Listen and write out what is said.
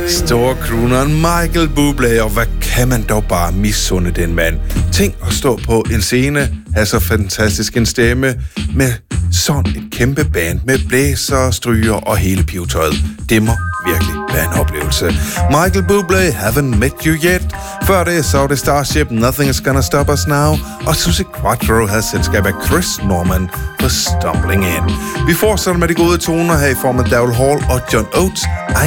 Storkroneren Michael Bublé, og hvad kan man dog bare misunde den mand? Tænk at stå på en scene, have så fantastisk en stemme, med sådan et kæmpe band med blæser, stryger og hele pivetøjet. Det må virkelig være en oplevelse. Michael Bublé, Haven't Met You Yet. Før det så det Starship, Nothing Is Gonna Stop Us Now. Og Susie Quattro havde selskab af Chris Norman på Stumbling In. Vi fortsætter med de gode toner her i form af Daryl Hall og John Oates, I